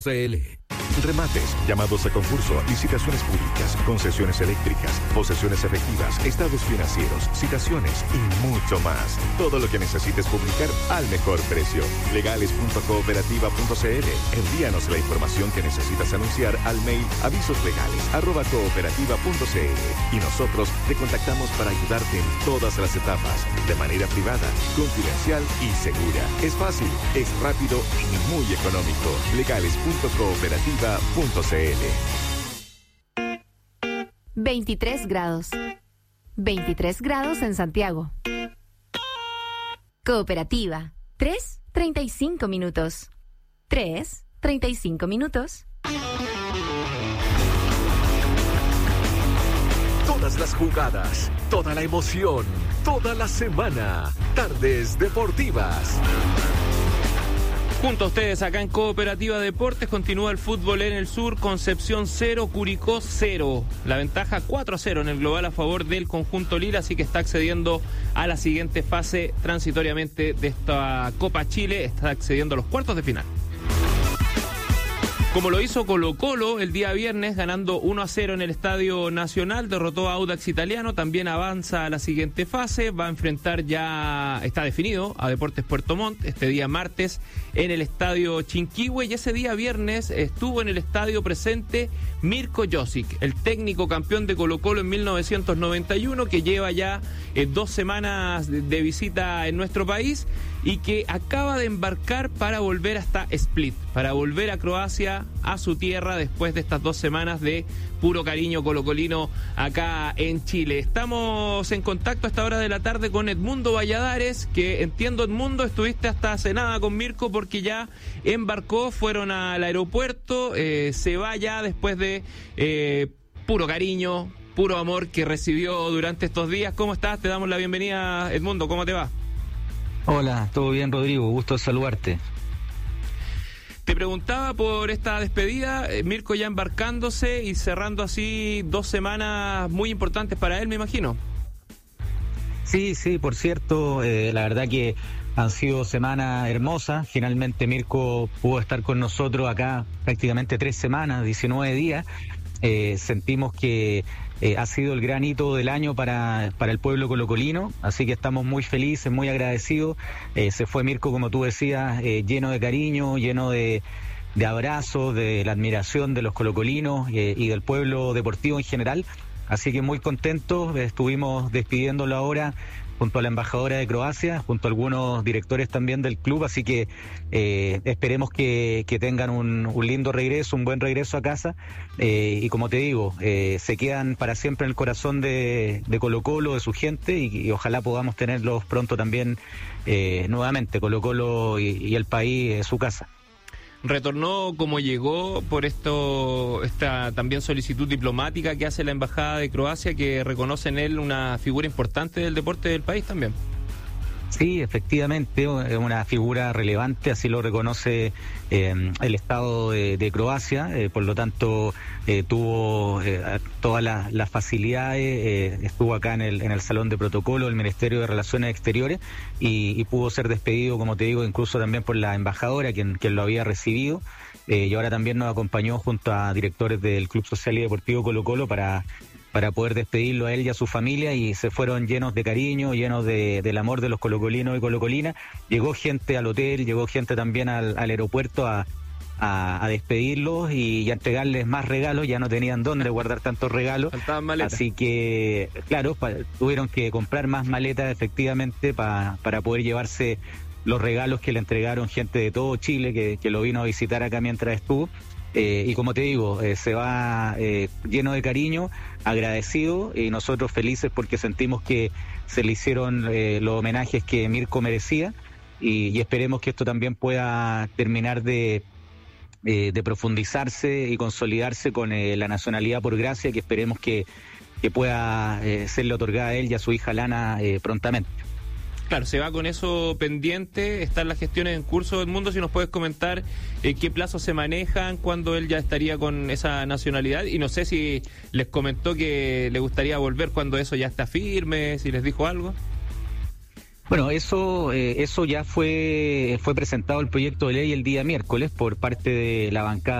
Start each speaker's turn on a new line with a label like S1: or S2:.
S1: CL. Remates, llamados a concurso, licitaciones públicas, concesiones eléctricas, posesiones efectivas, estados financieros, citaciones y mucho más. Todo lo que necesites publicar al mejor precio. Legales.cooperativa.cl. Envíanos la información que necesitas anunciar al mail avisoslegales@cooperativa.cl y nosotros te contactamos para ayudarte en todas las etapas, de manera privada, confidencial y segura. Es fácil, es rápido y muy económico. Legales.cooperativa.cl.
S2: 23 grados. 23 grados en Santiago. Cooperativa. 3:35 minutos. 3:35 minutos.
S1: Todas las jugadas, toda la emoción, toda la semana. Tardes Deportivas.
S3: Junto a ustedes acá en Cooperativa Deportes continúa el fútbol en el sur. Concepción 0, Curicó 0. La ventaja 4-0 en el global a favor del conjunto Lila, así que está accediendo a la siguiente fase transitoriamente de esta Copa Chile. Está accediendo a los cuartos de final. Como lo hizo Colo-Colo el día viernes, ganando 1-0 en el Estadio Nacional, derrotó a Audax Italiano, también avanza a la siguiente fase, va a enfrentar ya, está definido, a Deportes Puerto Montt este día martes en el Estadio Chinquihue, y ese día viernes estuvo en el estadio presente Mirko Josic, el técnico campeón de Colo-Colo en 1991, que lleva ya 2 semanas de visita en nuestro país y que acaba de embarcar para volver hasta Split, para volver a Croacia, a su tierra, después de estas 2 semanas de puro cariño colocolino acá en Chile. Estamos en contacto a esta hora de la tarde con Edmundo Valladares, que entiendo, Edmundo, estuviste hasta hace nada con Mirko porque ya embarcó, fueron al aeropuerto, se va ya después de puro cariño, puro amor que recibió durante estos días. ¿Cómo estás? Te damos la bienvenida, Edmundo, ¿cómo te va?
S4: Hola, ¿todo bien, Rodrigo? Gusto saludarte.
S3: Te preguntaba por esta despedida, Mirko ya embarcándose y cerrando así 2 semanas muy importantes para él, me imagino.
S4: Sí, por cierto, la verdad que han sido semanas hermosas. Finalmente Mirko pudo estar con nosotros acá prácticamente 3 semanas, 19 días. Sentimos que ha sido el gran hito del año para el pueblo colocolino, así que estamos muy felices, muy agradecidos. Se fue Mirko, como tú decías, lleno de cariño, lleno de abrazos, de la admiración de los colocolinos y del pueblo deportivo en general, así que muy contentos. Estuvimos despidiéndolo ahora junto a la embajadora de Croacia, junto a algunos directores también del club, así que esperemos que tengan un lindo regreso, un buen regreso a casa, y como te digo, se quedan para siempre en el corazón de Colo-Colo, de su gente, y ojalá podamos tenerlos pronto también nuevamente, Colo-Colo y el país, su casa.
S3: Retornó como llegó por esta también solicitud diplomática que hace la Embajada de Croacia, que reconoce en él una figura importante del deporte del país también.
S4: Sí, efectivamente, es una figura relevante, así lo reconoce el Estado de Croacia, por lo tanto tuvo todas las facilidades, estuvo acá en el Salón de Protocolo del Ministerio de Relaciones Exteriores y pudo ser despedido, como te digo, incluso también por la embajadora, quien lo había recibido, y ahora también nos acompañó junto a directores del Club Social y Deportivo Colo-Colo para poder despedirlo a él y a su familia, y se fueron llenos de cariño, llenos del amor de los colocolinos y colocolinas. Llegó gente al hotel, llegó gente también al aeropuerto a despedirlos y a entregarles más regalos. Ya no tenían dónde guardar tantos regalos, así que claro, tuvieron que comprar más maletas efectivamente para poder llevarse los regalos que le entregaron gente de todo Chile que lo vino a visitar acá mientras estuvo. Y como te digo, se va lleno de cariño, agradecido, y nosotros felices porque sentimos que se le hicieron los homenajes que Mirko merecía, y esperemos que esto también pueda terminar de profundizarse y consolidarse con la nacionalidad por gracia, que esperemos que pueda serle otorgada a él y a su hija Lana prontamente.
S3: Claro, se va con eso pendiente, están las gestiones en curso del mundo. Si nos puedes comentar qué plazos se manejan, cuándo él ya estaría con esa nacionalidad, y no sé si les comentó que le gustaría volver cuando eso ya está firme, si les dijo algo.
S4: Bueno, eso ya fue presentado el proyecto de ley el día miércoles por parte de la bancada